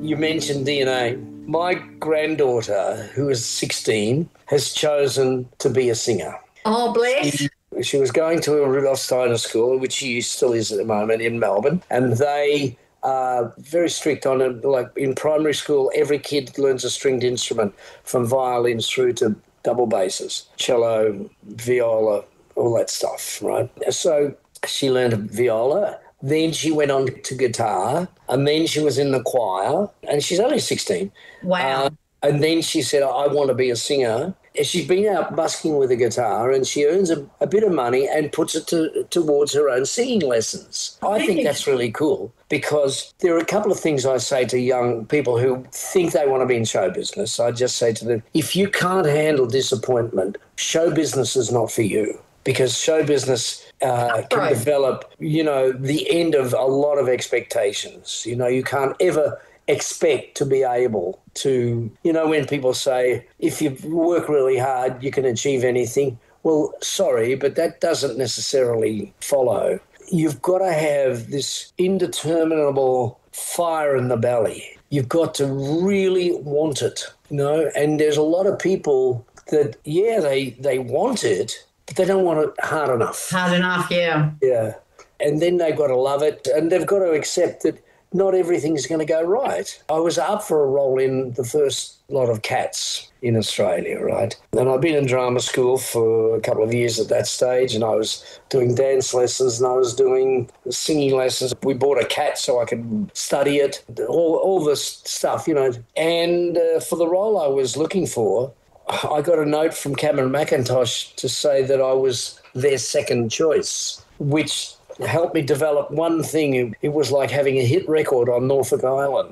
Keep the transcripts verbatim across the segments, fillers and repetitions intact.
you mentioned D N A. My granddaughter, who is sixteen, has chosen to be a singer. Oh, bless. She, she was going to a Rudolf Steiner school, which she still is at the moment in Melbourne, and they are very strict on it. Like in primary school, every kid learns a stringed instrument from violins through to double basses, cello, viola, all that stuff, right? So she learned viola. Then she went on to guitar, and then she was in the choir, and she's only sixteen. Wow. Uh, and then she said, I want to be a singer. She's been out busking with a guitar, and she earns a, a bit of money and puts it to, towards her own singing lessons. I think that's really cool, because there are a couple of things I say to young people who think they want to be in show business. I just say to them, if you can't handle disappointment, show business is not for you. Because show business uh, can right. develop, you know, the end of a lot of expectations. You know, you can't ever expect to be able to, you know, when people say, if you work really hard, you can achieve anything. Well, sorry, but that doesn't necessarily follow. You've got to have this indeterminable fire in the belly. You've got to really want it, you know, and there's a lot of people that, yeah, they, they want it, but they don't want it hard enough. Hard enough, yeah. Yeah. And then they've got to love it, and they've got to accept that not everything's going to go right. I was up for a role in the first lot of Cats in Australia, right? And I'd been in drama school for a couple of years at that stage, and I was doing dance lessons and I was doing singing lessons. We bought a cat so I could study it, all, all this stuff, you know. And uh, for the role I was looking for, I got a note from Cameron McIntosh to say that I was their second choice, which helped me develop one thing. It was like having a hit record on Norfolk Island.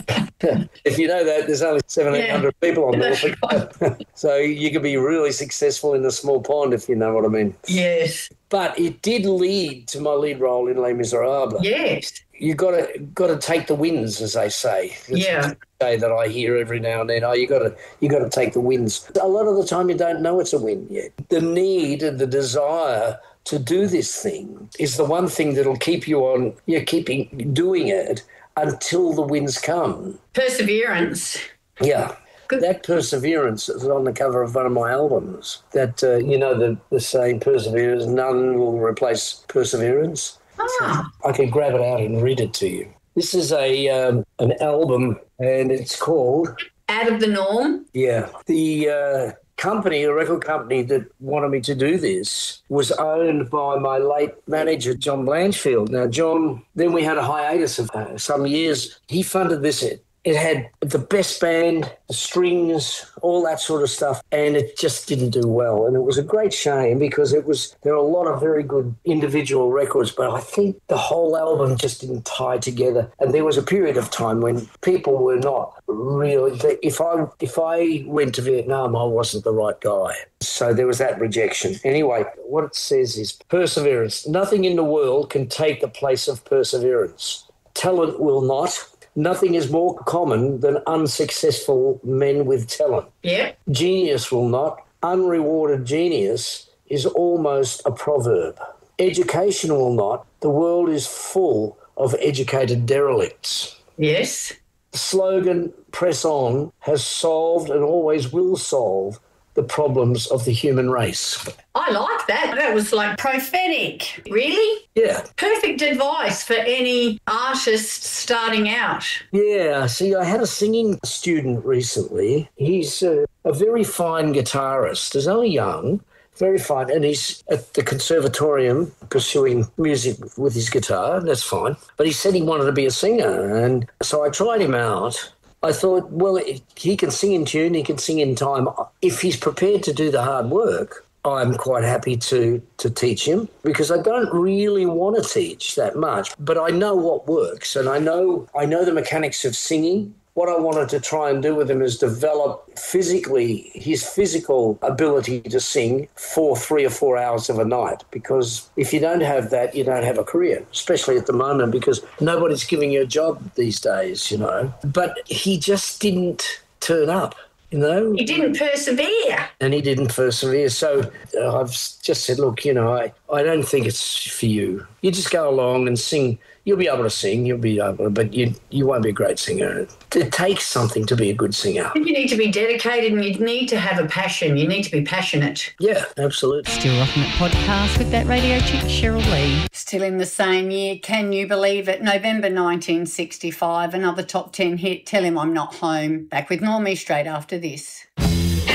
If you know that, there's only seven hundred, eight hundred yeah. people on Norfolk Island. So you could be really successful in a small pond, if you know what I mean. Yes. But it did lead to my lead role in Les Miserables. Yes. You got to got to take the wins, as they say. It's yeah. a say that I hear every now and then. Oh, you got to you got to take the wins. A lot of the time, you don't know it's a win yet. The need and the desire to do this thing is the one thing that'll keep you on. You're keeping doing it until the wins come. Perseverance. Yeah. Good. That perseverance is on the cover of one of my albums. That, uh, you know, the, the saying, perseverance, none will replace perseverance. Ah. So I could grab it out and read it to you. This is a um, an album, and it's called... Out of the Norm? Yeah. The uh, company, a record company that wanted me to do this was owned by my late manager, John Blanchfield. Now, John, then we had a hiatus of uh, some years. He funded this. It, it had the best band, the strings, all that sort of stuff, and it just didn't do well. And it was a great shame because it was there were a lot of very good individual records, but I think the whole album just didn't tie together. And there was a period of time when people were not really... If I, if I went to Vietnam, I wasn't the right guy. So there was that rejection. Anyway, what it says is perseverance. Nothing in the world can take the place of perseverance. Talent will not. Nothing is more common than unsuccessful men with talent. Yeah. Genius will not. Unrewarded genius is almost a proverb. Education will not. The world is full of educated derelicts. Yes. The slogan, press on, has solved and always will solve the problems of the human race. I like that. That was like prophetic. Really? Yeah. Perfect advice for any artist starting out. Yeah. See, I had a singing student recently. He's a, a very fine guitarist. He's only young, very fine, and he's at the conservatorium pursuing music with his guitar. That's fine. But he said he wanted to be a singer, and so I tried him out. I thought, well, he can sing in tune, he can sing in time. If he's prepared to do the hard work, I'm quite happy to, to teach him because I don't really want to teach that much, but I know what works and I know I know the mechanics of singing. What I wanted to try and do with him is develop physically his physical ability to sing for three or four hours of a night, because if you don't have that, you don't have a career, especially at the moment because nobody's giving you a job these days, you know. But he just didn't turn up, you know. He didn't persevere. And he didn't persevere. So uh, I've just said, look, you know, I, I don't think it's for you. You just go along and sing You'll be able to sing, you'll be able to, but you you won't be a great singer. It takes something to be a good singer. You need to be dedicated and you need to have a passion. You need to be passionate. Yeah, absolutely. Still Rocking It podcast with that radio chick, Cheryl Lee. Still in the same year, can you believe it? November nineteen sixty-five, another top ten hit, Tell Him I'm Not Home. Back with more me straight after this.